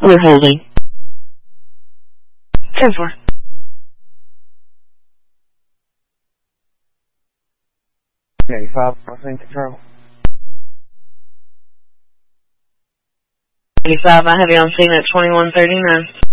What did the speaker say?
We're holding. 10-4. 85, Northern Control. 85, I have you on scene at 2139.